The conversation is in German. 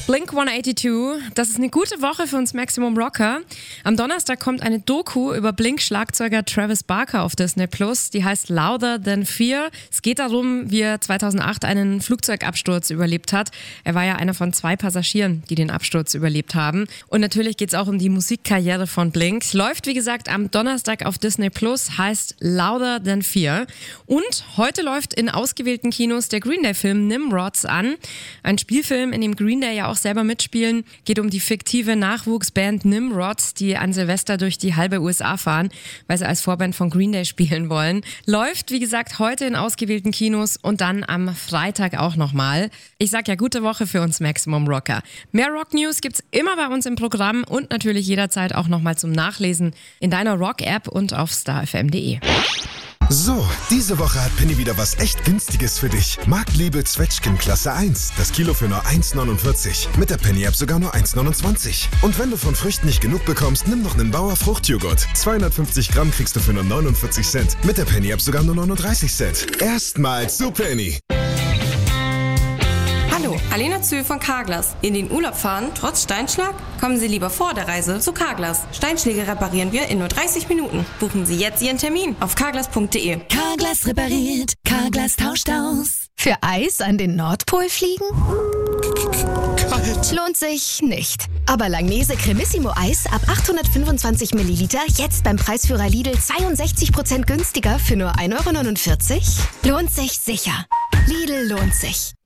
Blink-182, das ist eine gute Woche für uns Maximum Rocker. Am Donnerstag kommt eine Doku über Blink-Schlagzeuger Travis Barker auf Disney+. Die heißt Louder Than Fear. Es geht darum, wie er 2008 einen Flugzeugabsturz überlebt hat. Er war ja einer von 2 Passagieren, die den Absturz überlebt haben. Und natürlich geht es auch um die Musikkarriere von Blink. Läuft, wie gesagt, am Donnerstag auf Disney+, heißt Louder Than Fear. Und heute läuft in ausgewählten Kinos der Green Day-Film Nimrods an. Ein Spielfilm, in dem Green Day ja auch selber mitspielen. Geht um die fiktive Nachwuchsband Nimrods, die an Silvester durch die halbe USA fahren, weil sie als Vorband von Green Day spielen wollen. Läuft, wie gesagt, heute in ausgewählten Kinos und dann am Freitag auch nochmal. Ich sag ja, gute Woche für uns Maximum Rocker. Mehr Rock-News gibt's immer bei uns im Programm und natürlich jederzeit auch nochmal zum Nachlesen in deiner Rock-App und auf starfm.de. So, diese Woche hat Penny wieder was echt Günstiges für dich. Marktliebe Zwetschgen Klasse 1. Das Kilo für nur 1,49. Mit der Penny-App sogar nur 1,29. Und wenn du von Früchten nicht genug bekommst, nimm noch einen Bauer Fruchtjoghurt. 250 Gramm kriegst du für nur 49 Cent. Mit der Penny-App sogar nur 39 Cent. Erstmals zu Penny. Hallo, Alena Zühl von Carglass. In den Urlaub fahren, trotz Steinschlag? Kommen Sie lieber vor der Reise zu Carglass. Steinschläge reparieren wir in nur 30 Minuten. Buchen Sie jetzt Ihren Termin auf carglass.de. Carglass repariert, Carglass tauscht aus. Für Eis an den Nordpol fliegen? Kalt. Lohnt sich nicht. Aber Langnese Cremissimo Eis ab 825 Milliliter jetzt beim Preisführer Lidl 62% günstiger für nur 1,49 €? Lohnt sich sicher. Lidl lohnt sich.